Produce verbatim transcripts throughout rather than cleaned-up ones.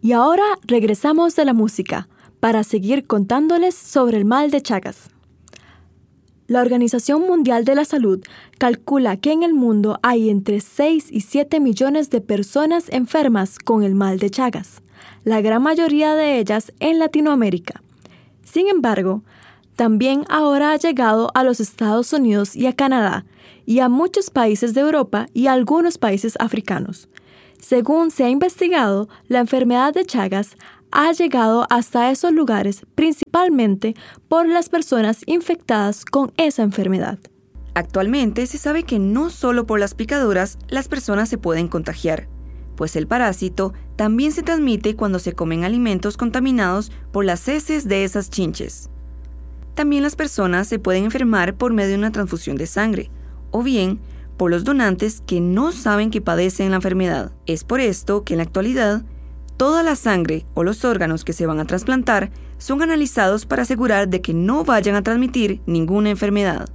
Y ahora regresamos de la música para seguir contándoles sobre el mal de Chagas. La Organización Mundial de la Salud calcula que en el mundo hay entre seis y siete millones de personas enfermas con el mal de Chagas, la gran mayoría de ellas en Latinoamérica. Sin embargo, también ahora ha llegado a los Estados Unidos y a Canadá, y a muchos países de Europa y a algunos países africanos. Según se ha investigado, la enfermedad de Chagas ha llegado hasta esos lugares principalmente por las personas infectadas con esa enfermedad. Actualmente se sabe que no solo por las picaduras las personas se pueden contagiar, pues el parásito también se transmite cuando se comen alimentos contaminados por las heces de esas chinches. También las personas se pueden enfermar por medio de una transfusión de sangre, o bien por los donantes que no saben que padecen la enfermedad. Es por esto que en la actualidad, toda la sangre o los órganos que se van a trasplantar son analizados para asegurar de que no vayan a transmitir ninguna enfermedad.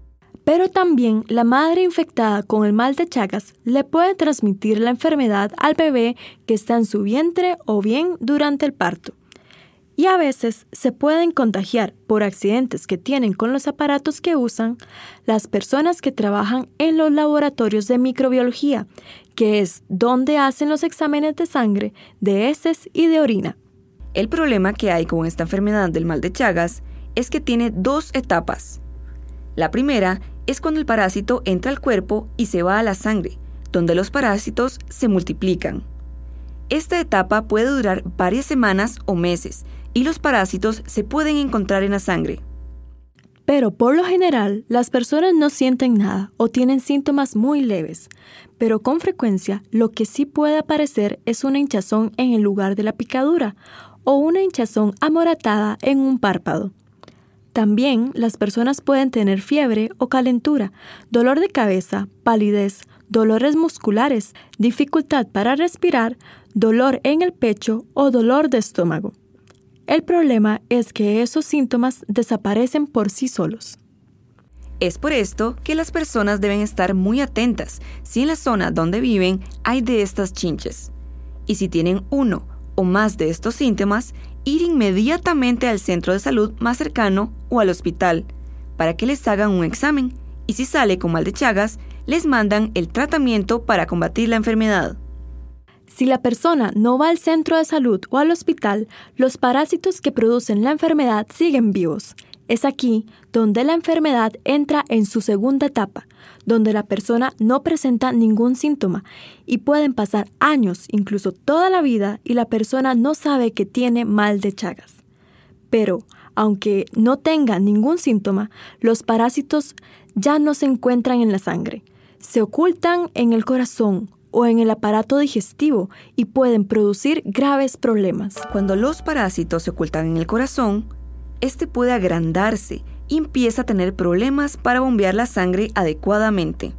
Pero también la madre infectada con el mal de Chagas le puede transmitir la enfermedad al bebé que está en su vientre o bien durante el parto. Y a veces se pueden contagiar por accidentes que tienen con los aparatos que usan las personas que trabajan en los laboratorios de microbiología, que es donde hacen los exámenes de sangre, de heces y de orina. El problema que hay con esta enfermedad del mal de Chagas es que tiene dos etapas. La primera es cuando el parásito entra al cuerpo y se va a la sangre, donde los parásitos se multiplican. Esta etapa puede durar varias semanas o meses, y los parásitos se pueden encontrar en la sangre. Pero por lo general, las personas no sienten nada o tienen síntomas muy leves, pero con frecuencia lo que sí puede aparecer es una hinchazón en el lugar de la picadura o una hinchazón amoratada en un párpado. También las personas pueden tener fiebre o calentura, dolor de cabeza, palidez, dolores musculares, dificultad para respirar, dolor en el pecho o dolor de estómago. El problema es que esos síntomas desaparecen por sí solos. Es por esto que las personas deben estar muy atentas si en la zona donde viven hay de estas chinches. Y si tienen uno o más de estos síntomas, ir inmediatamente al centro de salud más cercano o al hospital para que les hagan un examen y si sale con mal de Chagas, les mandan el tratamiento para combatir la enfermedad. Si la persona no va al centro de salud o al hospital, los parásitos que producen la enfermedad siguen vivos. Es aquí donde la enfermedad entra en su segunda etapa, donde la persona no presenta ningún síntoma y pueden pasar años, incluso toda la vida, y la persona no sabe que tiene mal de Chagas. Pero, aunque no tenga ningún síntoma, los parásitos ya no se encuentran en la sangre. Se ocultan en el corazón o en el aparato digestivo y pueden producir graves problemas. Cuando los parásitos se ocultan en el corazón, este puede agrandarse y empieza a tener problemas para bombear la sangre adecuadamente.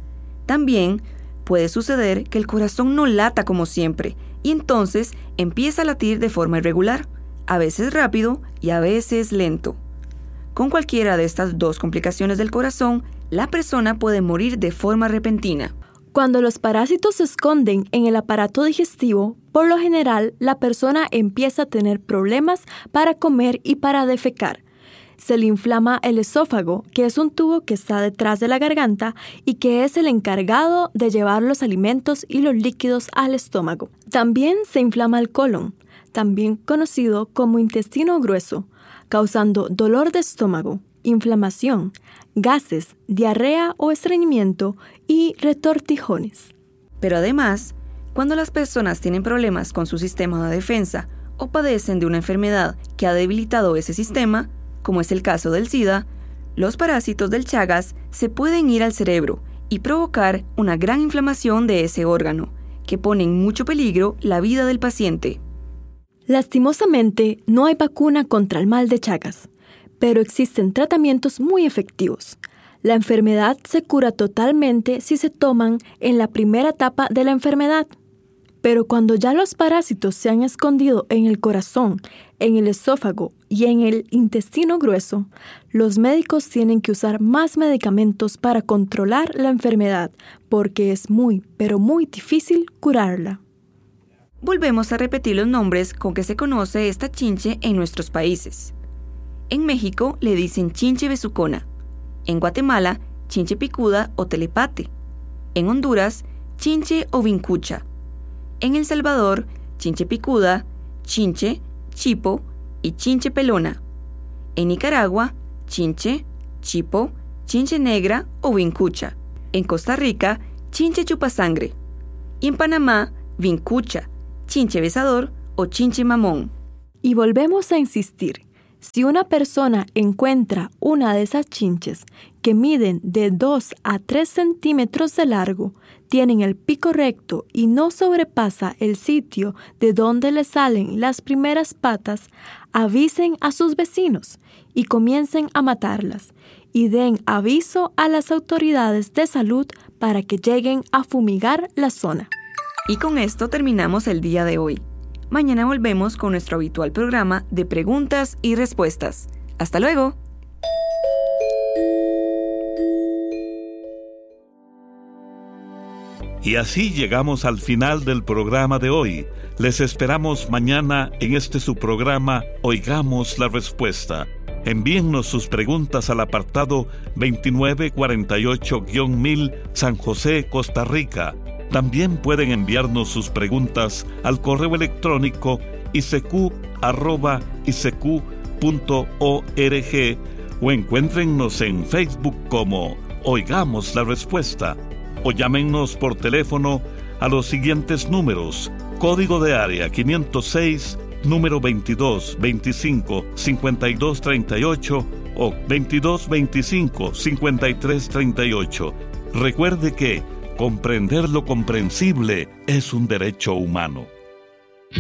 También puede suceder que el corazón no lata como siempre y entonces empieza a latir de forma irregular, a veces rápido y a veces lento. Con cualquiera de estas dos complicaciones del corazón, la persona puede morir de forma repentina. Cuando los parásitos se esconden en el aparato digestivo, por lo general la persona empieza a tener problemas para comer y para defecar. Se le inflama el esófago, que es un tubo que está detrás de la garganta y que es el encargado de llevar los alimentos y los líquidos al estómago. También se inflama el colon, también conocido como intestino grueso, causando dolor de estómago, inflamación, gases, diarrea o estreñimiento y retortijones. Pero además, cuando las personas tienen problemas con su sistema de defensa o padecen de una enfermedad que ha debilitado ese sistema, como es el caso del SIDA, los parásitos del Chagas se pueden ir al cerebro y provocar una gran inflamación de ese órgano, que pone en mucho peligro la vida del paciente. Lastimosamente, no hay vacuna contra el mal de Chagas, pero existen tratamientos muy efectivos. La enfermedad se cura totalmente si se toman en la primera etapa de la enfermedad. Pero cuando ya los parásitos se han escondido en el corazón, en el esófago y en el intestino grueso, los médicos tienen que usar más medicamentos para controlar la enfermedad, porque es muy, pero muy difícil curarla. Volvemos a repetir los nombres con que se conoce esta chinche en nuestros países. En México le dicen chinche besucona. En Guatemala, chinche picuda o telepate. En Honduras, chinche o vincucha. En El Salvador, chinche picuda, chinche, chipo y chinche pelona. En Nicaragua, chinche, chipo, chinche negra o vincucha. En Costa Rica, chinche chupasangre. Y en Panamá, vincucha, chinche besador o chinche mamón. Y volvemos a insistir, si una persona encuentra una de esas chinches que miden de dos a tres centímetros de largo, tienen el pico recto y no sobrepasa el sitio de donde le salen las primeras patas, avisen a sus vecinos y comiencen a matarlas y den aviso a las autoridades de salud para que lleguen a fumigar la zona. Y con esto terminamos el día de hoy. Mañana volvemos con nuestro habitual programa de preguntas y respuestas. ¡Hasta luego! Y así llegamos al final del programa de hoy. Les esperamos mañana en este su programa Oigamos la Respuesta. Envíennos sus preguntas al apartado veintinueve cuarenta y ocho mil San José, Costa Rica. También pueden enviarnos sus preguntas al correo electrónico i c q arroba i c q punto org o encuéntrennos en Facebook como Oigamos la Respuesta o llámennos por teléfono a los siguientes números: código de área quinientos seis, número veintidós veinticinco cincuenta y dos treinta y ocho o veintidós veinticinco cincuenta y tres treinta y ocho. Recuerde que comprender lo comprensible es un derecho humano.